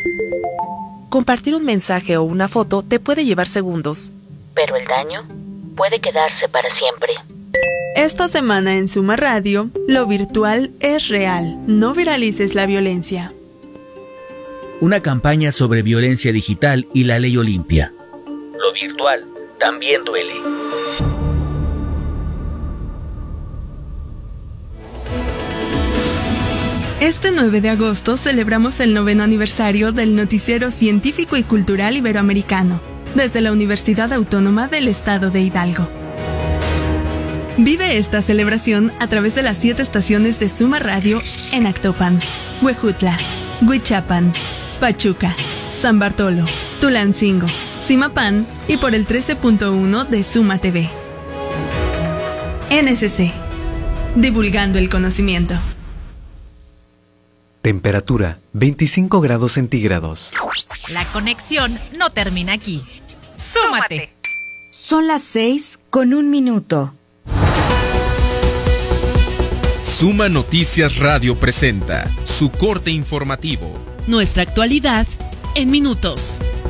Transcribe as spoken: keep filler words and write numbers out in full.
Compartir un mensaje o una foto te puede llevar segundos, pero el daño puede quedarse para siempre. Esta semana en Suma Radio, lo virtual es real. No viralices la violencia. Una campaña sobre violencia digital y la ley Olimpia. Lo virtual también duele. Este nueve de agosto celebramos el noveno aniversario del Noticiero Científico y Cultural Iberoamericano, desde la Universidad Autónoma del Estado de Hidalgo. Vive esta celebración a través de las siete estaciones de Suma Radio en Actopan, Huejutla, Huichapan, Pachuca, San Bartolo, Tulancingo, Zimapán y por el trece punto uno de Suma T V. N S C. Divulgando el conocimiento. Temperatura veinticinco grados centígrados. La conexión no termina aquí. ¡Súmate! Son las seis con un minuto. Suma Noticias Radio presenta su corte informativo. Nuestra actualidad en minutos.